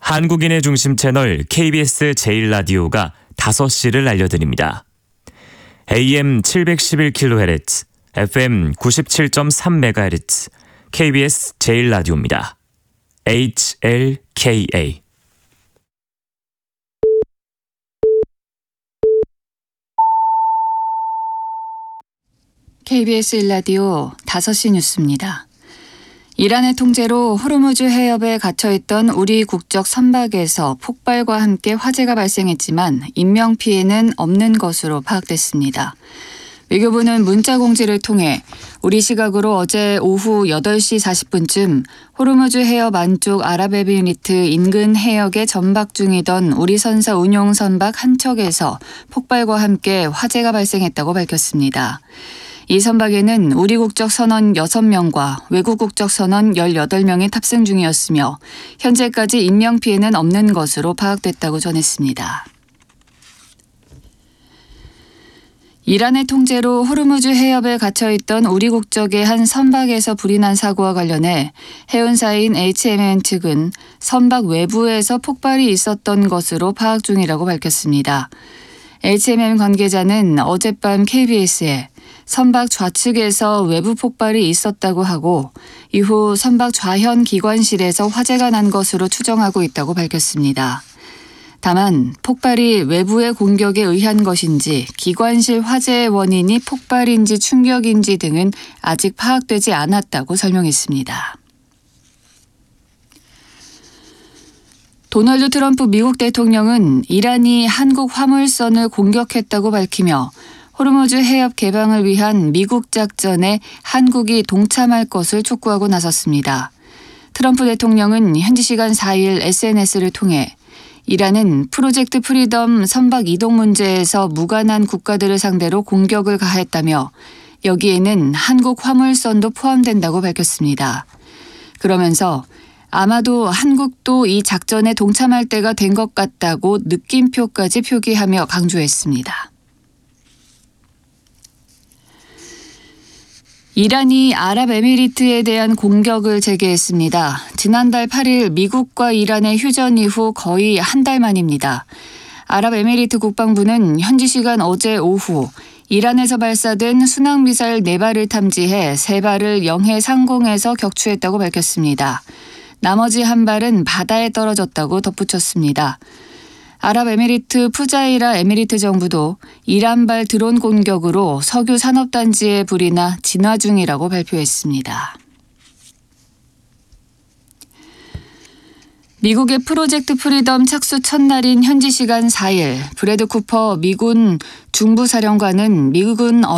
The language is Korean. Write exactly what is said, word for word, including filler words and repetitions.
한국인의 중심 채널 케이비에스 제일 라디오가 다섯 시를 알려드립니다. 에이엠 칠백십일 킬로헤르츠, 에프엠 구십칠 점 삼 메가헤르츠, 케이비에스 제일 라디오입니다. 에이치엘케이에이. 케이비에스 일 라디오 다섯 시 뉴스입니다. 이란의 통제로 호르무즈 해협에 갇혀있던 우리 국적 선박에서 폭발과 함께 화재가 발생했지만 인명피해는 없는 것으로 파악됐습니다. 외교부는 문자 공지를 통해 우리 시각으로 어제 오후 여덟 시 사십 분쯤 호르무즈 해협 안쪽 아랍에미리트 인근 해역에 전박 중이던 우리 선사 운용 선박 한 척에서 폭발과 함께 화재가 발생했다고 밝혔습니다. 이 선박에는 우리 국적 선원 여섯 명과 외국 국적 선원 열여덟 명이 탑승 중이었으며 현재까지 인명피해는 없는 것으로 파악됐다고 전했습니다. 이란의 통제로 호르무즈 해협에 갇혀있던 우리 국적의 한 선박에서 불이 난 사고와 관련해 해운사인 에이치엠엔 측은 선박 외부에서 폭발이 있었던 것으로 파악 중이라고 밝혔습니다. 에이치엠엔 관계자는 어젯밤 케이비에스에 선박 좌측에서 외부 폭발이 있었다고 하고 이후 선박 좌현 기관실에서 화재가 난 것으로 추정하고 있다고 밝혔습니다. 다만 폭발이 외부의 공격에 의한 것인지 기관실 화재의 원인이 폭발인지 충격인지 등은 아직 파악되지 않았다고 설명했습니다. 도널드 트럼프 미국 대통령은 이란이 한국 화물선을 공격했다고 밝히며 호르무즈 해협 개방을 위한 미국 작전에 한국이 동참할 것을 촉구하고 나섰습니다. 트럼프 대통령은 현지 시간 사 일 에스엔에스를 통해 이란은 프로젝트 프리덤 선박 이동 문제에서 무관한 국가들을 상대로 공격을 가했다며 여기에는 한국 화물선도 포함된다고 밝혔습니다. 그러면서 아마도 한국도 이 작전에 동참할 때가 된 것 같다고 느낌표까지 표기하며 강조했습니다. 이란이 아랍에미리트에 대한 공격을 재개했습니다. 지난달 팔 일 미국과 이란의 휴전 이후 거의 한 달 만입니다. 아랍에미리트 국방부는 현지 시간 어제 오후 이란에서 발사된 순항미사일 네 발을 탐지해 세 발을 영해 상공에서 격추했다고 밝혔습니다. 나머지 한 발은 바다에 떨어졌다고 덧붙였습니다. 아랍에미리트 푸자이라 에미리트 정부도 이란발 드론 공격으로 석유 산업단지에 불이 나 진화 중이라고 발표했습니다. 미국의 프로젝트 프리덤 착수 첫날인 현지 시간 사 일 브래드 쿠퍼 미군 중부사령관은 미국은